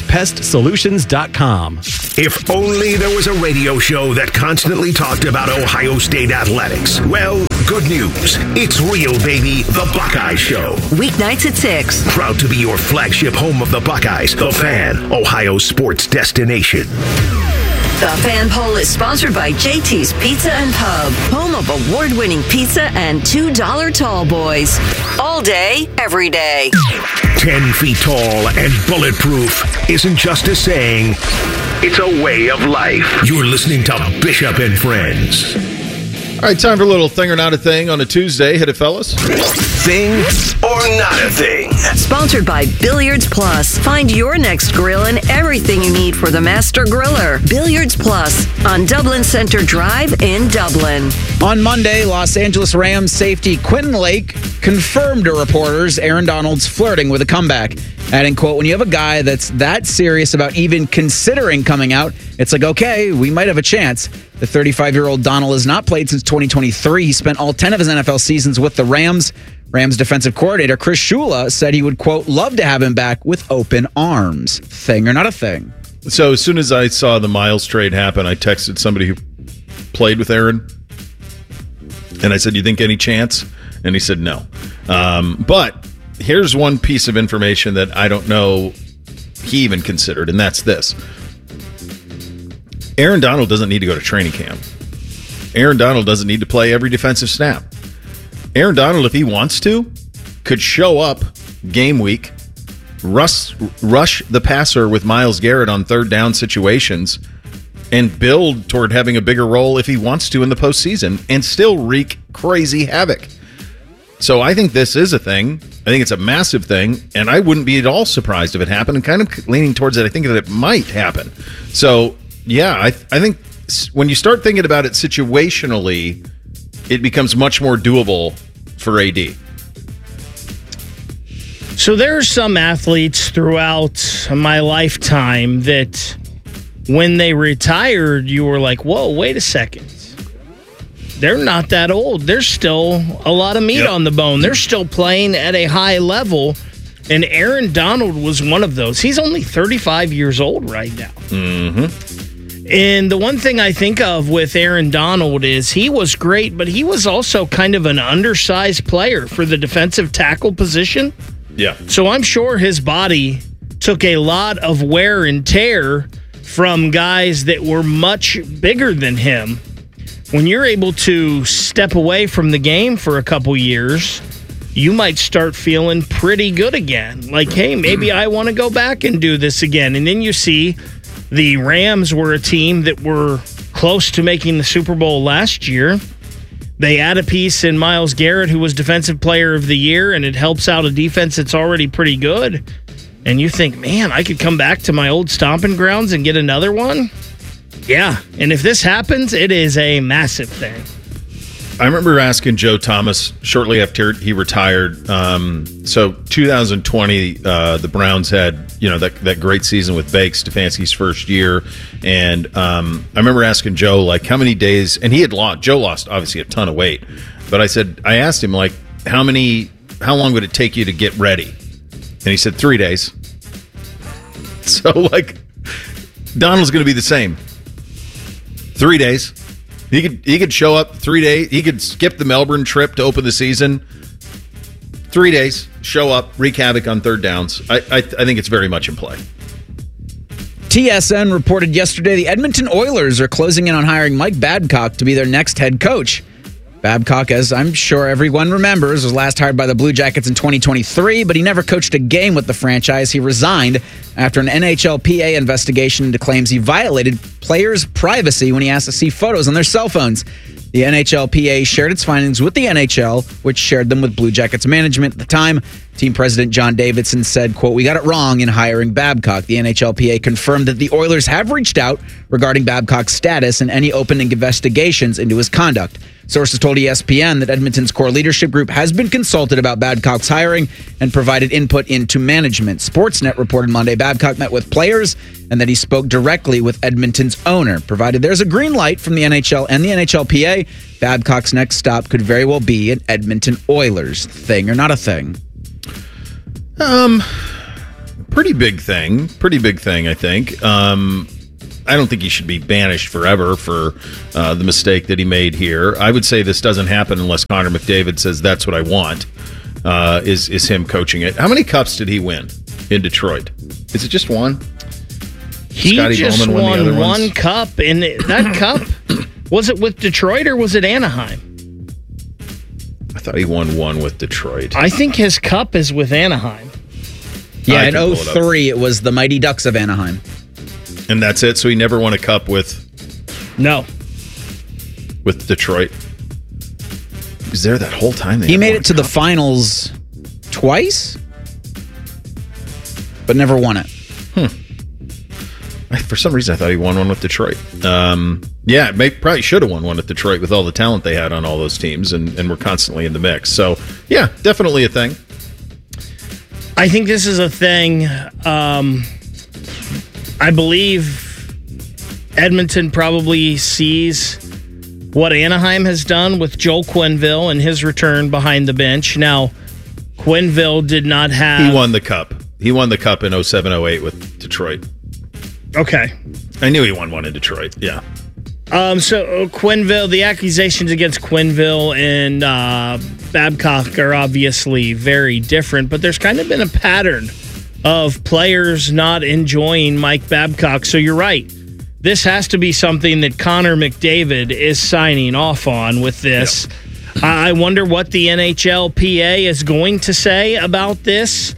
rosepestsolutions.com. If only there was a radio show that constantly talked about Ohio State athletics. Well, good news. It's real, baby. The Buckeye Show. Weeknights at 6. Proud to be your flagship home of the Buckeyes. The Fan, Ohio sports destination. The Fan Poll is sponsored by JT's Pizza and Pub, home of award-winning pizza and $2 tall boys. All day, every day. 10 feet tall and bulletproof isn't just a saying, it's a way of life. You're listening to Bishop and Friends. All right, time for a little thing or not a thing on a Tuesday. Hit it, fellas. Thing or not a thing. Sponsored by Billiards Plus. Find your next grill and everything you need for the master griller. Billiards Plus on Dublin Center Drive in Dublin. On Monday, Los Angeles Rams safety Quentin Lake confirmed to reporters Aaron Donald's flirting with a comeback. Adding, quote, when you have a guy that's that serious about even considering coming out, it's like, okay, we might have a chance. The 35-year-old Donald has not played since 2023. He spent all 10 of his NFL seasons with the Rams. Rams defensive coordinator Chris Shula said he would, quote, love to have him back with open arms. Thing or not a thing? So as soon as I saw the Miles trade happen, I texted somebody who played with Aaron. And I said, you think any chance? And he said no. But here's one piece of information that I don't know he even considered, and that's this. Aaron Donald doesn't need to go to training camp. Aaron Donald doesn't need to play every defensive snap. Aaron Donald, if he wants to, could show up game week, rush the passer with Myles Garrett on third down situations, and build toward having a bigger role if he wants to in the postseason, and still wreak crazy havoc. So I think this is a thing. I think it's a massive thing, and I wouldn't be at all surprised if it happened, and kind of leaning towards it, I think that it might happen. So, yeah, I think when you start thinking about it situationally, it becomes much more doable for AD. So there are some athletes throughout my lifetime that when they retired, you were like, whoa, wait a second. They're not that old. There's still a lot of meat on the bone. They're still playing at a high level. And Aaron Donald was one of those. He's only 35 years old right now. Mm-hmm. And the one thing I think of with Aaron Donald is he was great, but he was also kind of an undersized player for the defensive tackle position. Yeah. So I'm sure his body took a lot of wear and tear from guys that were much bigger than him. When you're able to step away from the game for a couple years, you might start feeling pretty good again. Like, hey, maybe I want to go back and do this again. And then you see the Rams were a team that were close to making the Super Bowl last year. They add a piece in Myles Garrett, who was Defensive Player of the Year, and it helps out a defense that's already pretty good. And you think, man, I could come back to my old stomping grounds and get another one? Yeah, and if this happens, it is a massive thing. I remember asking Joe Thomas shortly after he retired. So 2020, the Browns had that great season with Bake, Stefanski's first year, and I remember asking Joe like how many days, and Joe lost obviously a ton of weight, but I asked him like how long would it take you to get ready, and he said 3 days. So like Donald's going to be the same. 3 days. He could show up 3 days. He could skip the Melbourne trip to open the season. 3 days, show up, wreak havoc on third downs. I think it's very much in play. TSN reported yesterday the Edmonton Oilers are closing in on hiring Mike Babcock to be their next head coach. Babcock, as I'm sure everyone remembers, was last hired by the Blue Jackets in 2023, but he never coached a game with the franchise. He resigned after an NHLPA investigation into claims he violated players' privacy when he asked to see photos on their cell phones. The NHLPA shared its findings with the NHL, which shared them with Blue Jackets management at the time. Team president John Davidson said, quote, "We got it wrong in hiring Babcock." The NHLPA confirmed that the Oilers have reached out regarding Babcock's status and any open investigations into his conduct. Sources told ESPN that Edmonton's core leadership group has been consulted about Babcock's hiring and provided input into management. Sportsnet reported Monday Babcock met with players and that he spoke directly with Edmonton's owner. Provided there's a green light from the NHL and the NHLPA, Babcock's next stop could very well be an Edmonton Oilers. Thing or not a thing? Pretty big thing, I think. I don't think he should be banished forever for the mistake that he made here. I would say this doesn't happen unless Connor McDavid says that's what I want, is him coaching it. How many cups did he win in Detroit? Is it just one? He Scotty just Bowman won the other won ones? cup, and that cup, was it with Detroit or was it Anaheim? I thought he won one with Detroit. I think his cup is with Anaheim. Yeah, in 2003, it was the Mighty Ducks of Anaheim. And that's it? So he never won a cup with... No. With Detroit? He was there that whole time? He made it to the finals twice, but never won it. For some reason, I thought he won one with Detroit. Probably should have won one with Detroit with all the talent they had on all those teams and were constantly in the mix. So, yeah, definitely a thing. I think this is a thing. I believe Edmonton probably sees what Anaheim has done with Joel Quenneville and his return behind the bench. Now, Quenneville did not have... He won the cup. He won the cup in 07-08 with Detroit. Okay. I knew he won one in Detroit, yeah. So Quenneville, the accusations against Quenneville and Babcock are obviously very different, but there's kind of been a pattern of players not enjoying Mike Babcock. So you're right. This has to be something that Connor McDavid is signing off on with this. Yep. I wonder what the NHLPA is going to say about this.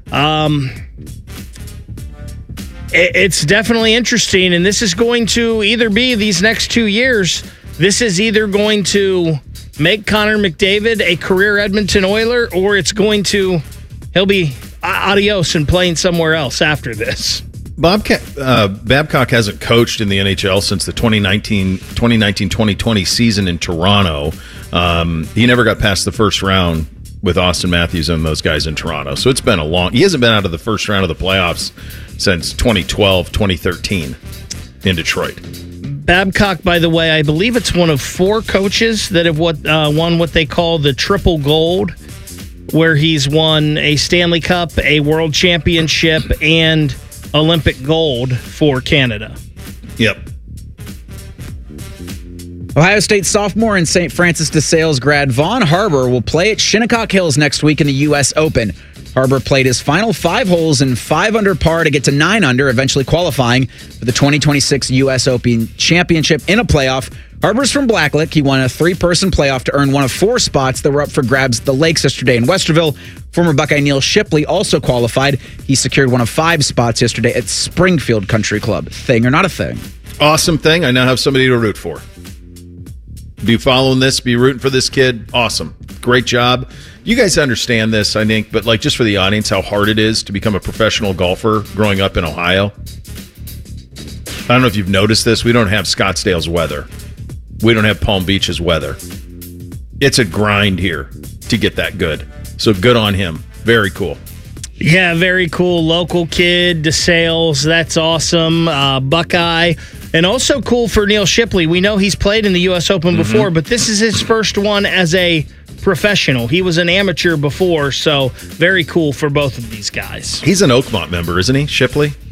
It's definitely interesting, and this is going to either be these next 2 years. This is either going to make Connor McDavid a career Edmonton Oiler, or it's going to he'll be adios and playing somewhere else after this. Babcock hasn't coached in the NHL since the 2019-2020 season in Toronto. He never got past the first round with Austin Matthews and those guys in Toronto. So it's been he hasn't been out of the first round of the playoffs since 2012-2013 in Detroit. Babcock, by the way, I believe it's one of 4 coaches that have won what they call the triple gold, where he's won a Stanley Cup, a World Championship, and Olympic gold for Canada. Yep. Ohio State sophomore and St. Francis de Sales grad Vaughn Harbour will play at Shinnecock Hills next week in the U.S. Open. Harbour played his final 5 holes in 5 under par to get to 9 under, eventually qualifying for the 2026 U.S. Open Championship in a playoff. Harbour's from Blacklick. He won a 3-person playoff to earn one of 4 spots that were up for grabs at the Lakes yesterday in Westerville. Former Buckeye Neil Shipley also qualified. He secured one of 5 spots yesterday at Springfield Country Club. Thing or not a thing? Awesome thing. I now have somebody to root for. Be following this, be rooting for this kid. Awesome. Great job. You guys understand this, I think, but just for the audience, how hard it is to become a professional golfer growing up in Ohio. I don't know if you've noticed this. We don't have Scottsdale's weather. We don't have Palm Beach's weather. It's a grind here to get that good. So good on him. Very cool. Yeah, very cool. Local kid, DeSales. That's awesome. Buckeye. And also cool for Neil Shipley. We know he's played in the U.S. Open before, but this is his first one as a professional. He was an amateur before, so very cool for both of these guys. He's an Oakmont member, isn't he, Shipley?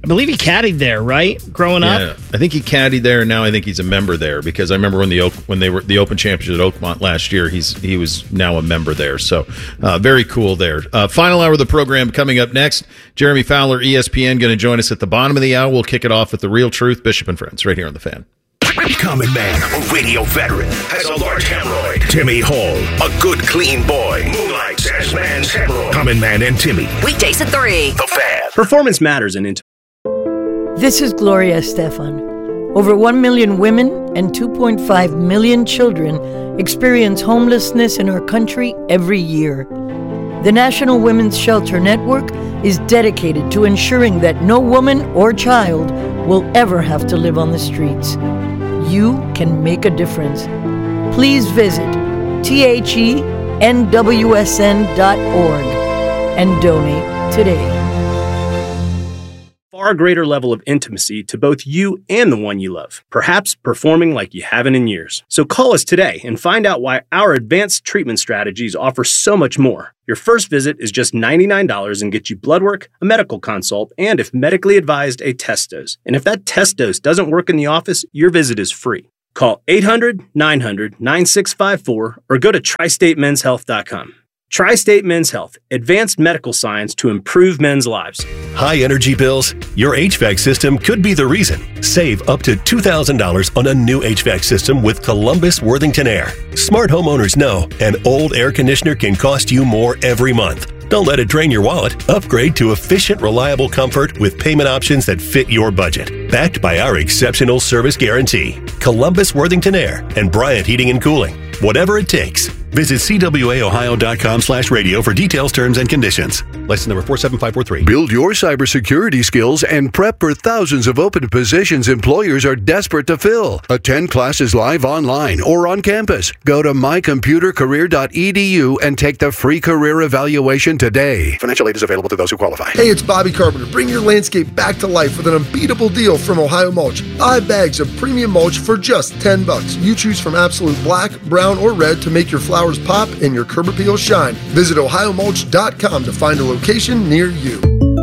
believe he caddied there, right? Growing up? I think he caddied there, and now I think he's a member there because I remember when they were the Open Championship at Oakmont last year, he was now a member there. So very cool there. Final hour of the program coming up next. Jeremy Fowler, ESPN, going to join us at the bottom of the hour. We'll kick it off with The Real Truth, Bishop and Friends, right here on The Fan. Common Man, a radio veteran, has a large hemorrhoid. Timmy Hall, a good, clean boy, moonlights as man's hemorrhoid. Common Man and Timmy. Weekdays at 3. The Fan. Performance matters in intimacy. This is Gloria Estefan. Over 1 million women and 2.5 million children experience homelessness in our country every year. The National Women's Shelter Network is dedicated to ensuring that no woman or child will ever have to live on the streets. You can make a difference. Please visit thenwsn.org and donate today. Far greater level of intimacy to both you and the one you love, perhaps performing like you haven't in years. So call us today and find out why our advanced treatment strategies offer so much more. Your first visit is just $99 and gets you blood work, a medical consult, and if medically advised, a test dose. And if that test dose doesn't work in the office, your visit is free. Call 800-900-9654 or go to tristatemenshealth.com. Tri-State Men's Health, advanced medical science to improve men's lives. High energy bills? Your HVAC system could be the reason. Save up to $2,000 on a new HVAC system with Columbus Worthington Air. Smart homeowners know an old air conditioner can cost you more every month. Don't let it drain your wallet. Upgrade to efficient, reliable comfort with payment options that fit your budget. Backed by our exceptional service guarantee. Columbus Worthington Air and Bryant Heating and Cooling. Whatever it takes. Visit cwaohio.com/radio for details, terms, and conditions. License number 47543. Build your cybersecurity skills and prep for thousands of open positions employers are desperate to fill. Attend classes live online or on campus. Go to mycomputercareer.edu and take the free career evaluation today. Financial aid is available to those who qualify. Hey, it's Bobby Carpenter. Bring your landscape back to life with an unbeatable deal from Ohio Mulch. 5 bags of premium mulch for just $10. You choose from absolute black, brown, or red to make your flowers pop and your curb appeal shine. Visit ohiomulch.com to find a location near you.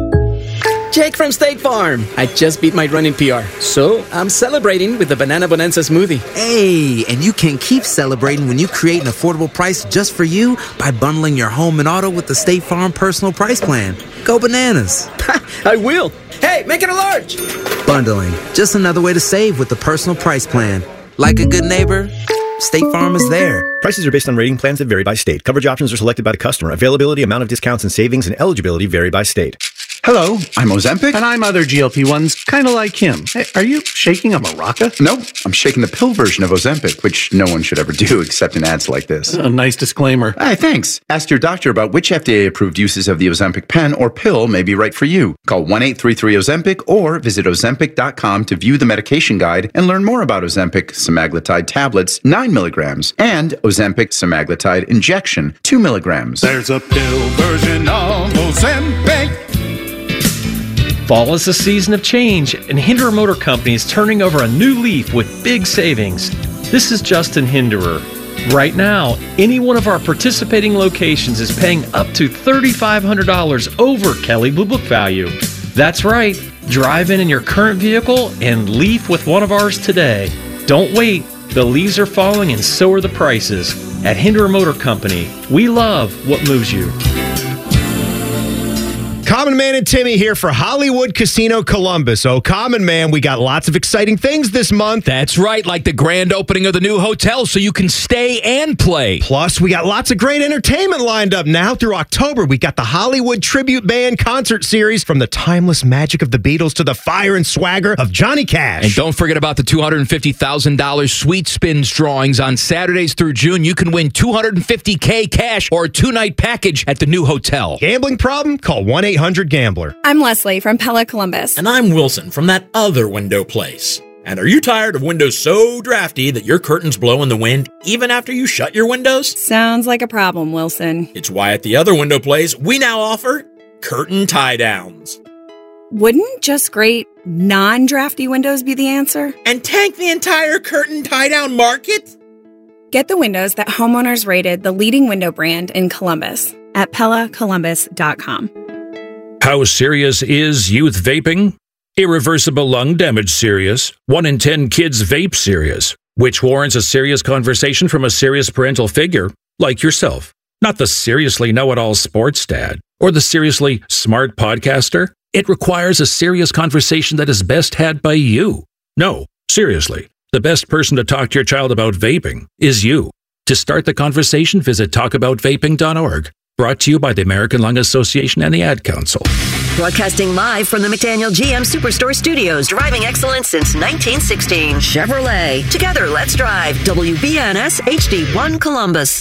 Jake from State Farm. I just beat my running PR, so I'm celebrating with the Banana Bonanza smoothie. Hey, and you can keep celebrating when you create an affordable price just for you by bundling your home and auto with the State Farm Personal Price Plan. Go bananas. I will. Hey, make it a large. Bundling, just another way to save with the Personal Price Plan. Like a good neighbor, State Farm is there. Prices are based on rating plans that vary by state. Coverage options are selected by the customer. Availability, amount of discounts and savings, and eligibility vary by state. Hello, I'm Ozempic. And I'm other GLP-1s, kind of like him. Hey, are you shaking a maraca? No, I'm shaking the pill version of Ozempic, which no one should ever do except in ads like this. A nice disclaimer. Hey, thanks. Ask your doctor about which FDA-approved uses of the Ozempic pen or pill may be right for you. Call 1-833-OZEMPIC or visit Ozempic.com to view the medication guide and learn more about Ozempic semaglutide tablets, 9 milligrams, and Ozempic semaglutide injection, 2 milligrams. There's a pill version of Ozempic. Fall is a season of change, and Hinderer Motor Company is turning over a new leaf with big savings. This is Justin Hinderer. Right now, any one of our participating locations is paying up to $3,500 over Kelley Blue Book value. That's right. Drive in your current vehicle and leaf with one of ours today. Don't wait. The leaves are falling and so are the prices. At Hinderer Motor Company, we love what moves you. Common Man and Timmy here for Hollywood Casino Columbus. Oh, Common Man, we got lots of exciting things this month. That's right, like the grand opening of the new hotel so you can stay and play. Plus, we got lots of great entertainment lined up now through October. We got the Hollywood Tribute Band concert series from the timeless magic of the Beatles to the fire and swagger of Johnny Cash. And don't forget about the $250,000 Sweet Spins drawings on Saturdays through June. You can win $250K cash or a 2-night package at the new hotel. Gambling problem? Call 1-800-GAMBLER. I'm Leslie from Pella Columbus. And I'm Wilson from that other window place. And are you tired of windows so drafty that your curtains blow in the wind even after you shut your windows? Sounds like a problem, Wilson. It's why at the other window place, we now offer curtain tie-downs. Wouldn't just great non-drafty windows be the answer? And tank the entire curtain tie-down market? Get the windows that homeowners rated the leading window brand in Columbus at PellaColumbus.com. How serious is youth vaping? Irreversible lung damage serious. 1 in 10 kids vape serious, which warrants a serious conversation from a serious parental figure like yourself. Not the seriously know-it-all sports dad or the seriously smart podcaster. It requires a serious conversation that is best had by you. No, seriously, the best person to talk to your child about vaping is you. To start the conversation, visit talkaboutvaping.org. Brought to you by the American Lung Association and the Ad Council. Broadcasting live from the McDaniel GM Superstore Studios, driving excellence since 1916. Chevrolet. Together, let's drive. WBNS HD1 Columbus.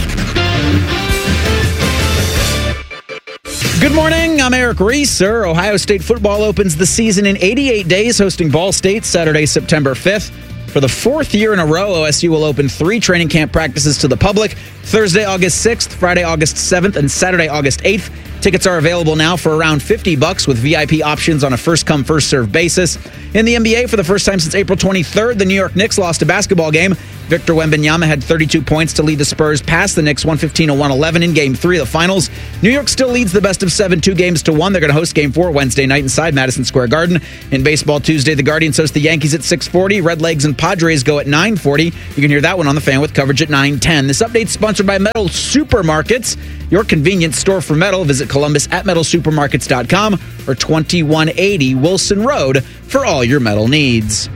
Good morning. I'm Eric Reeser. Ohio State football opens the season in 88 days, hosting Ball State Saturday, September 5th. For the 4th year in a row, OSU will open 3 training camp practices to the public: Thursday, August 6th, Friday, August 7th, and Saturday, August 8th. Tickets are available now for around $50 with VIP options on a first-come, first-served basis. In the NBA, for the first time since April 23rd, the New York Knicks lost a basketball game. Victor Wembanyama had 32 points to lead the Spurs past the Knicks 115-111 in Game 3 of the Finals. New York still leads the best-of-7 2-1. They're going to host Game 4 Wednesday night inside Madison Square Garden. In baseball Tuesday, the Guardians host the Yankees at 6:40. Red Legs and Padres go at 9:40. You can hear that one on The Fan with coverage at 9:10. This update's sponsored by Metal Supermarkets, your convenience store for metal. Visit Columbus at metalsupermarkets.com or 2180 Wilson Road for all your metal needs.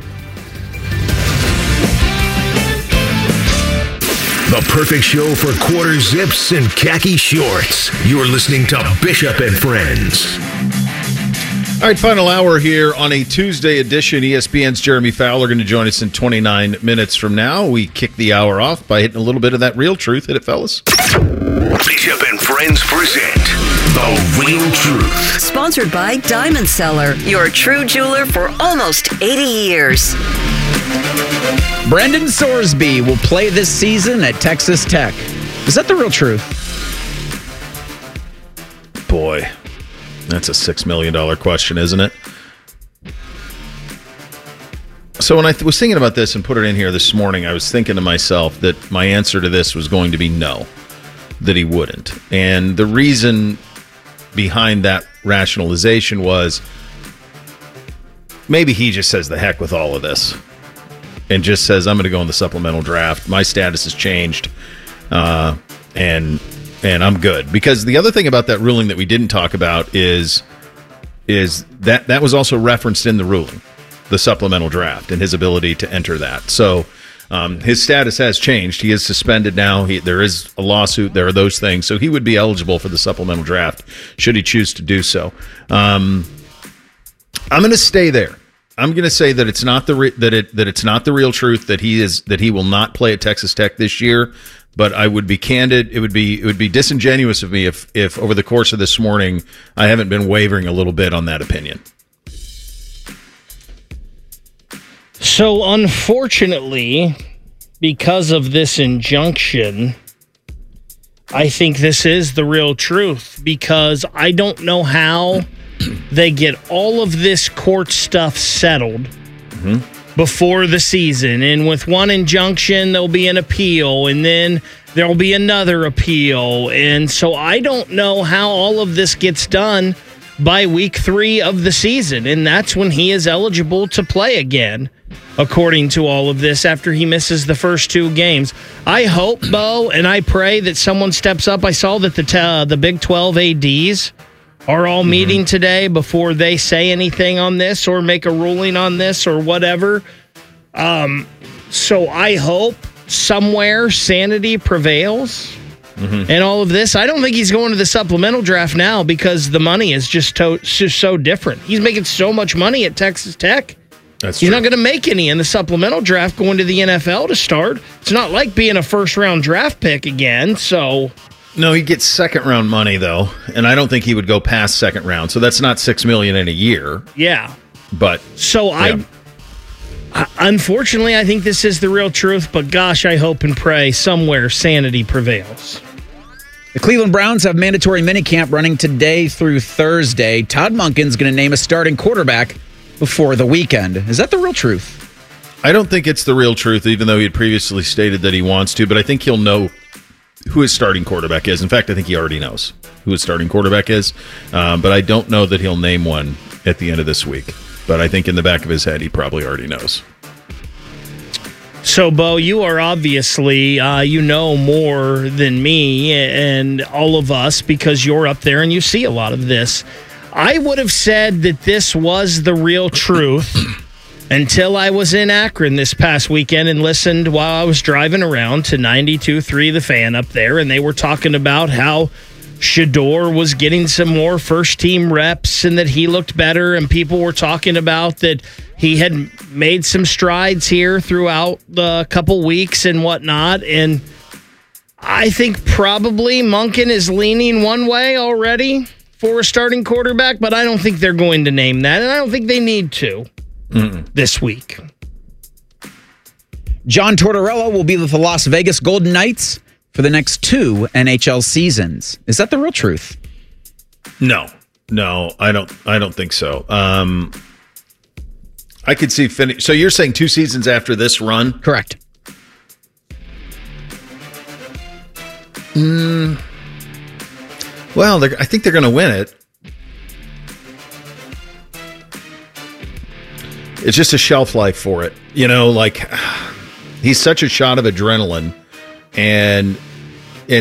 The perfect show for quarter zips and khaki shorts. You're listening to Bishop and Friends. All right, final hour here on a Tuesday edition. ESPN's Jeremy Fowler going to join us in 29 minutes from now. We kick the hour off by hitting a little bit of that real truth. Hit it, fellas. Bishop and Friends present The Real Truth. Sponsored by Diamond Seller, your true jeweler for almost 80 years. Brendan Sorsby will play this season at Texas Tech. Is that the real truth? Boy, that's a $6 million question, isn't it? So when I was thinking about this and put it in here this morning, I was thinking to myself that my answer to this was going to be no, that he wouldn't. And the reason behind that rationalization was maybe he just says the heck with all of this and just says, I'm going to go in the supplemental draft. My status has changed, and I'm good. Because the other thing about that ruling that we didn't talk about is that was also referenced in the ruling, the supplemental draft, and his ability to enter that. So his status has changed. He is suspended now. There is a lawsuit. There are those things. So he would be eligible for the supplemental draft should he choose to do so. I'm going to stay there. I'm going to say that it's not it's not the real truth that he will not play at Texas Tech this year. But I would be candid. It would be disingenuous of me if over the course of this morning I haven't been wavering a little bit on that opinion. So unfortunately, because of this injunction, I think this is the real truth, because I don't know how they get all of this court stuff settled before the season. And with one injunction, there'll be an appeal, and then there'll be another appeal. And so I don't know how all of this gets done by week 3 of the season. And that's when he is eligible to play again, according to all of this, after he misses the first 2 games. I hope, Bo, and I pray that someone steps up. I saw that the Big 12 ADs are all meeting today before they say anything on this or make a ruling on this or whatever. So I hope somewhere sanity prevails and all of this. I don't think he's going to the supplemental draft now because the money is just so different. He's making so much money at Texas Tech. He's not going to make any in the supplemental draft going to the NFL to start. It's not like being a first-round draft pick again, so... No, he gets second-round money, though, and I don't think he would go past second round, so that's not $6 million in a year. Yeah. But... So unfortunately, I think this is the real truth, but gosh, I hope and pray somewhere sanity prevails. The Cleveland Browns have mandatory minicamp running today through Thursday. Todd Monken's going to name a starting quarterback before the weekend. Is that the real truth? I don't think it's the real truth, even though he had previously stated that he wants to, but I think he'll know who his starting quarterback is. In fact, I think he already knows who his starting quarterback is, but I don't know that he'll name one at the end of this week. But I think in the back of his head, he probably already knows. So, Bo, you are obviously, you know more than me and all of us because you're up there and you see a lot of this. I would have said that this was the real truth until I was in Akron this past weekend and listened while I was driving around to 92.3 The Fan up there, and they were talking about how Shedeur was getting some more first-team reps and that he looked better, and people were talking about that he had made some strides here throughout the couple weeks and whatnot, and I think probably Monken is leaning one way already for a starting quarterback, but I don't think they're going to name that, and I don't think they need to this week. John Tortorella will be with the Las Vegas Golden Knights for the next 2 NHL seasons. Is that the real truth? No, I don't think so. I could see finish. So you're saying 2 seasons after this run? Correct. Well, I think they're going to win it. It's just a shelf life for it. You know, like he's such a shot of adrenaline, and